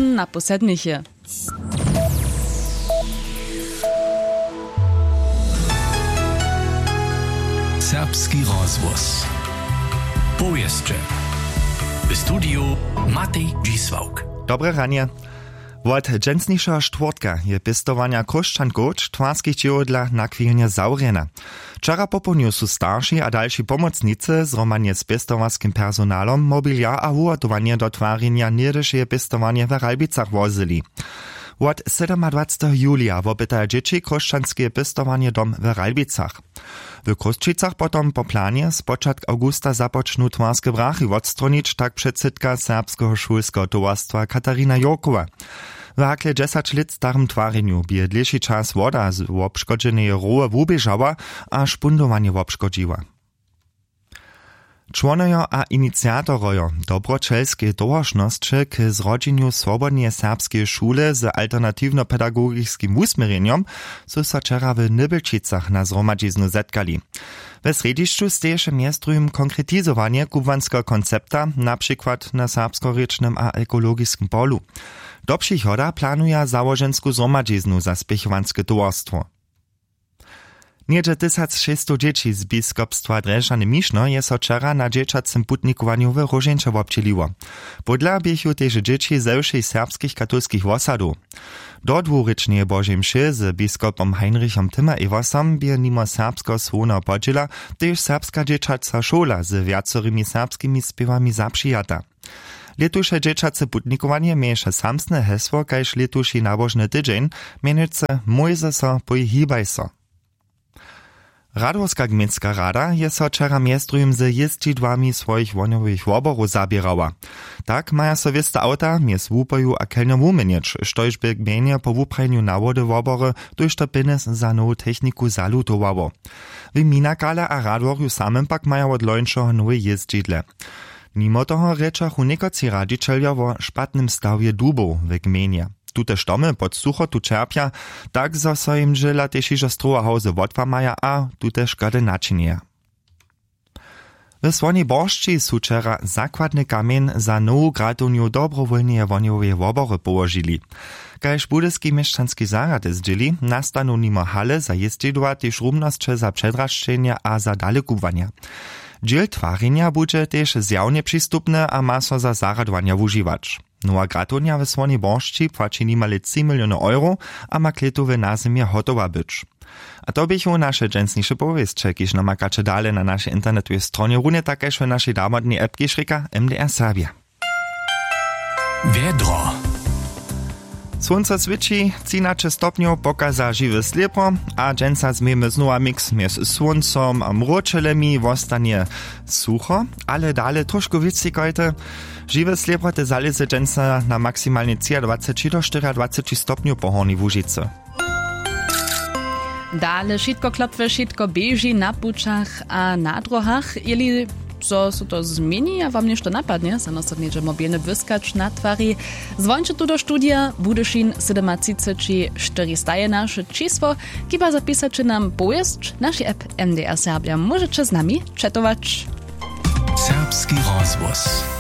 Mikrofon na posedmiche. Serbski rozvoz. Powieszcze. W studiu Matej Dzisłauk. Dobre ranie. Od dżęsniejszego czwartka je pistowania koszczanków twarskich dzieł dla nakwilnia zaurjena. Wczoraj po południu są starsi a dalsi pomocnicy zromanie z pistowarskim personalom mobilia a ugotowanie do twarzenia niedyszeje pistowanie w Ralbicach wozili. Od 27. julia wopytają dzieci koszczanskie pistowanie dom w Ralbicach. W Kruszczycach potom po planie z początku augusta zapoczną twarskie brachy odstronić, tak przedsydka Serbskiego szulskiego towarstwa Katarina Jokowa. W hakle 10 lat starym twareniu bie dlejszy czas woda z obszkodženej rowe wubieżała, a szpundowanie obszkodziła. Członojo a inicjatorojo dobročelskiej towarszności k zrodzeniu swobodnie serbskiej szule z alternatywno-pedagogicznym usmierjeniem są so wczoraj w Nybelčicach na zromadziznu zetkali. We središću steješe mjestrujem konkretizowanie kubwanskiego koncepta, na przykład na serbskorečnym a ekologiskim polu. Do przychoda planuje założensku zromadziznu za spěchowanskie towarstwo. Niedzie 1600 dzieci z biskupstwa Dreszany Mišno je so wczoraj na dzieciacym putnikowaniu w Różeńcze obczeliło. Podla biechu też dzieci ze všej serbskich katolskich wosadów. Do dwurycznej Bożej mszy z biskupom Heinrichom Timmer-Eversom bie mimo serbsko słona podziela też serbska dzieciaca szkola z wiacorymi serbskimi śpiewami zapřijata. Letuše dzieciace putnikowanie mieše samsne hesło, kajż letuši nabożny tydzień, mienujce Mojze so, pohybaj so. Radworska gmieńska rada je so wczoraj miestrujem z jeździdłami swoich woniowych woborów zabierała. Tak maja so wieste auta mies wupoju a kelno wumienieć, štož by gmienie po wuprajniu nawody wobory durch to pines za nową techniku zalutowało. W Minakale a Radworju samym pak maja od lońszego nowe jeździdle. Mimo toho rečachu niekoci radzicielja o špatnym stawie dubov w gmienie. Tute štomy pod suchotu čerpja, tak zo so im žela tež ižo stroha hauze wotwamaja a tute škody načinia. W Słonej Boršči su wczoraj zakładny kamień za nową gratowniu dobrowolnie woniowej wobory położyli. Kajż budyski mieszczanski zarad zdzieli, nastanu nimo hale za jeździdła tež rumnosće za przedraszczenie a za dalekuwania. Dziel twarzenia bude też zjawnie przystupne a ma so za zaradwania wużywać. Nowa gratownia w Słonej Boršči płaci nimale 3 miliony euro, a ma kletowe na zimie hotowa być. A to bychu nasze dżęsniejsze powieście, kiż namakacze dalej na naszej internetowej stronie, runie takeż w naszej darmodnej appki szrika MDR Serbia. Wiedro. Słońce swieci, 13 stopniów pokaza żywe sliepo, a dżęsa zmiemy znowa mix między słońcem a mročelemi wostanie sucho, ale dalej troszkę wycikajte. Żywe sliepo te zależy dżęsa na maksymalnie 23 do 24 stopniów po horni Łužice. Dale šitko klopve, šitko beži na pučach a na drohach, ili so to zmieni, a wam nešto napadnie, za nos odniedzie mobilny wyskacz na twarzy. Dzwońcie tu do studia, Budyszin 734 staje nasze czysło, kiba zapisacie nam pojazd, nasz app MDR Serbia. Możecie z nami czatować. Serbski rozvoz.